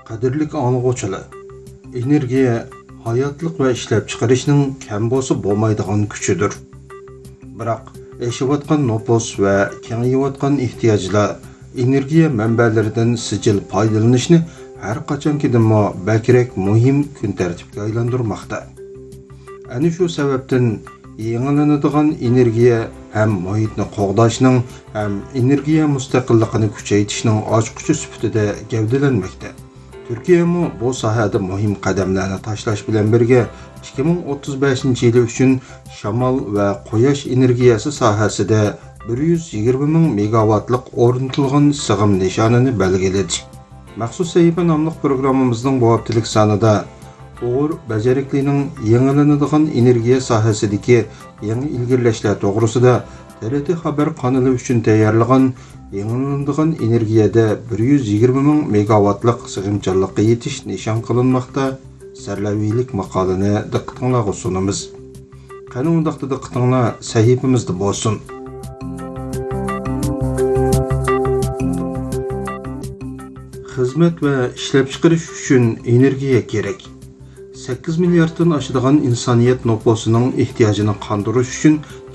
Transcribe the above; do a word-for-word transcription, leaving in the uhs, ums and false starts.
Qadirlik anlıqçılar, energiya hayatlık ve işlep çıkarışının kembosu bolmaydigan küçüdür. Biroq eşivatkan nopos ve kengayıvatkan ihtiyaclar energiya manbalaridan sicil foydalanishni har qachonkidanmi bakrak muhim kun tartibga aylantirmoqda. Ana shu sababdan yangilanadigan energiya hem muhitni qo'g'dashning hem energiya mustaqilligini kuchaytirishning ochquchi sifatida gavdalanmoqda. Türkiye-mu bu sohada muhim qadamlarni tashlash bilan birga ikki ming o'ttiz beshinchi yil uchun shamol va quyosh energiyasi sohasida bir yuz yigirma ming megawattlik o'rnatilgan sig'im nishonini belgiladi. Maxsus sahifa nomli programmamizning bu haftalik sonida Uğur bajariklining yangilanadigan energiya sohasidagi yangi ilgirlashlar to'g'risida T R T xabar kanali uchun tayyorlagan yangilanadigan energiyada bir yuz yigirma ming megawattlik sig'imchanlikqa yetish nishon qilinmoqda sarlaviylik maqolani diqqatingizga sunamiz. Qani undaqda diqqatinglar sahifamizda bo'lsin. Xizmat va ishlab chiqarish uchun energiya kerak. sakkiz milliarddan oshadigan insoniyat noposining ehtiyojini qondirish uchun